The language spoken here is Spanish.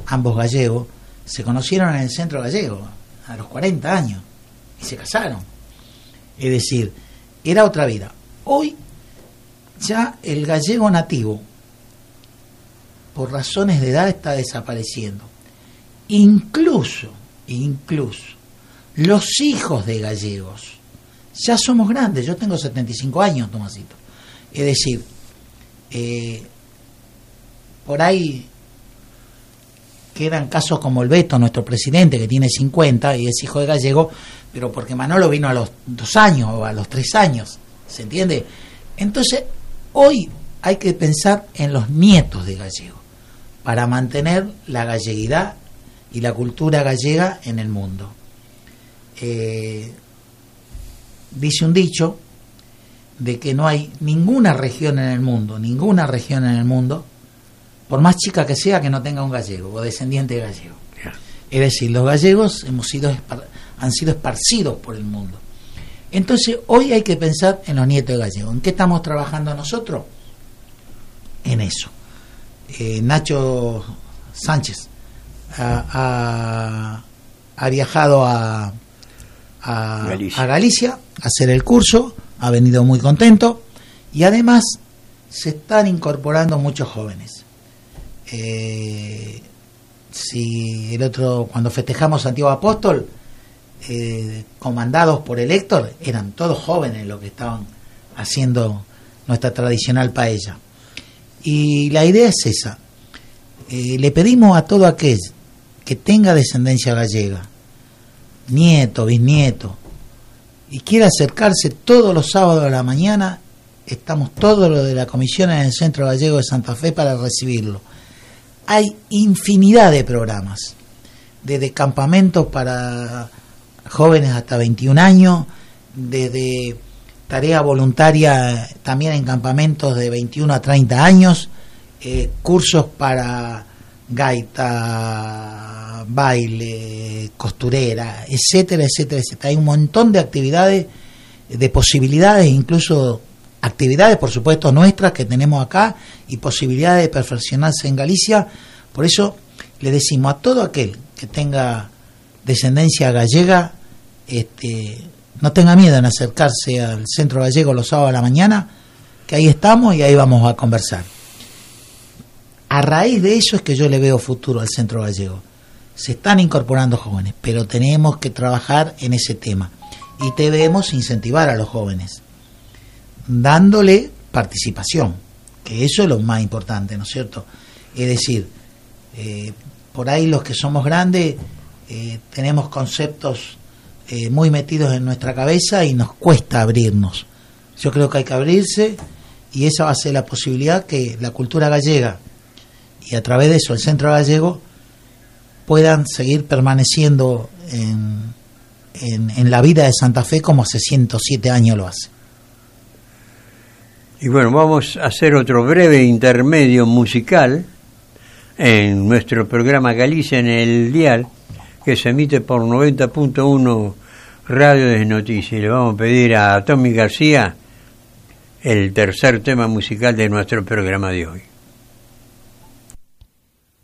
ambos gallegos, se conocieron en el centro gallego a los 40 años y se casaron. Es decir, era otra vida. Hoy ya el gallego nativo, por razones de edad, está desapareciendo. Incluso los hijos de gallegos ya somos grandes. Yo tengo 75 años, Tomasito. Es decir, por ahí quedan casos como el Beto, nuestro presidente, que tiene 50 y es hijo de gallego, pero porque Manolo vino a los 2 años o a los 3 años, ¿se entiende? Entonces, hoy hay que pensar en los nietos de gallego para mantener la galleguidad y la cultura gallega en el mundo. Dice un dicho de que no hay ninguna región en el mundo, por más chica que sea, que no tenga un gallego o descendiente de gallego. Es decir, los gallegos han sido esparcidos por el mundo. Entonces, hoy hay que pensar en los nietos de gallegos. ¿En qué estamos trabajando nosotros? En eso. Nacho Sánchez ha viajado a Galicia a hacer el curso, ha venido muy contento y además se están incorporando muchos jóvenes. Cuando festejamos Santiago Apóstol, comandados por el Héctor, eran todos jóvenes los que estaban haciendo nuestra tradicional paella. Y la idea es esa. Le pedimos a todo aquel que tenga descendencia gallega, nieto, bisnieto, y quiera acercarse todos los sábados a la mañana, estamos todos los de la comisión en el Centro Gallego de Santa Fe para recibirlo. Hay infinidad de programas, desde campamentos para jóvenes hasta 21 años, desde tarea voluntaria también en campamentos de 21 a 30 años, cursos para gaita, baile, costurera, etcétera, etcétera, etcétera. Hay un montón de actividades, de posibilidades, incluso actividades, por supuesto, nuestras que tenemos acá y posibilidades de perfeccionarse en Galicia. Por eso le decimos a todo aquel que tenga descendencia gallega, no tenga miedo en acercarse al Centro Gallego los sábados a la mañana, que ahí estamos y ahí vamos a conversar. A raíz de eso es que yo le veo futuro al Centro Gallego. Se están incorporando jóvenes, pero tenemos que trabajar en ese tema y debemos incentivar a los jóvenes, dándole participación, que eso es lo más importante, ¿no es cierto? Es decir, por ahí los que somos grandes tenemos conceptos muy metidos en nuestra cabeza y nos cuesta abrirnos. Yo creo que hay que abrirse y esa va a ser la posibilidad que la cultura gallega y a través de eso el Centro Gallego puedan seguir permaneciendo en la vida de Santa Fe como hace 107 años lo hace. Y bueno, vamos a hacer otro breve intermedio musical en nuestro programa Galicia en el Dial, que se emite por 90.1 Radio de Noticias. Le vamos a pedir a Tommy García el tercer tema musical de nuestro programa de hoy.